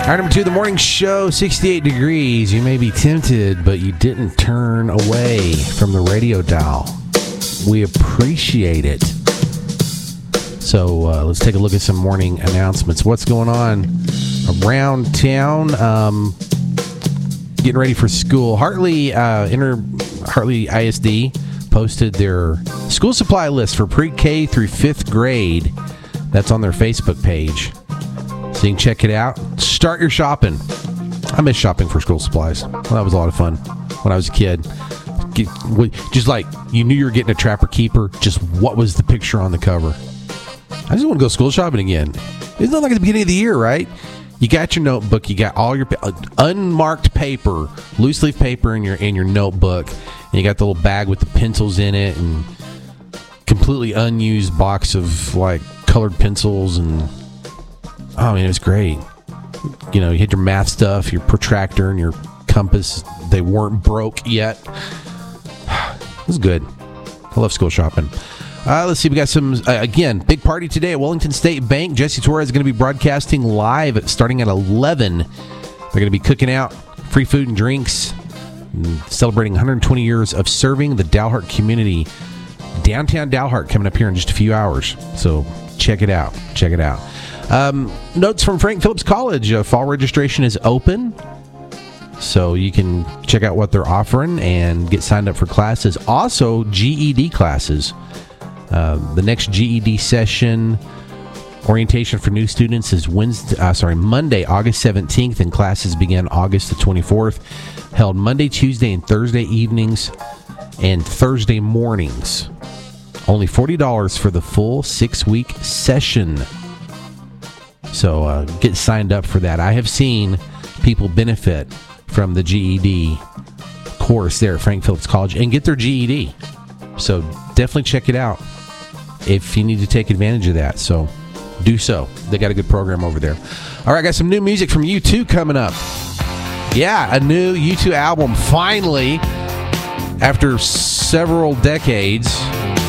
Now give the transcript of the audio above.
All right, number 2, the morning show, 68 degrees. You may be tempted, but you didn't turn away from the radio dial. We appreciate it. So let's take a look at some morning announcements. What's going on around town? Getting ready for school. Hartley ISD posted their school supply list for pre-K through 5th grade. That's on their Facebook page. So you can check it out. Start your shopping. I miss shopping for school supplies. Well, that was a lot of fun when I was a kid. Just like you knew you were getting a Trapper Keeper, just what was the picture on the cover? I just want to go school shopping again. It's not like at the beginning of the year, right? You got your notebook, you got all your unmarked paper, loose leaf paper in your notebook, and you got the little bag with the pencils in it, and completely unused box of like colored pencils, and oh man, it was great. You know, you had your math stuff, your protractor, and your compass. They weren't broke yet. It was good. I love school shopping. Let's see. We got some, again, big party today at Wellington State Bank. Jesse Torres is going to be broadcasting live starting at 11. They're going to be cooking out free food and drinks, and celebrating 120 years of serving the Dalhart community. Downtown Dalhart coming up here in just a few hours. So check it out. Check it out. Notes from Frank Phillips College. Fall registration is open, so you can check out what they're offering and get signed up for classes. Also, GED classes. The next GED session orientation for new students is Monday, August 17th, and classes begin August the 24th. Held Monday, Tuesday, and Thursday evenings and Thursday mornings. Only $40 for the full 6-week session. So get signed up for that. I have seen people benefit from the GED course there at Frank Phillips College and get their GED. So definitely check it out if you need to take advantage of that. So do so. They got a good program over there. All right, I got some new music from U2 coming up. Yeah, a new U2 album finally after several decades.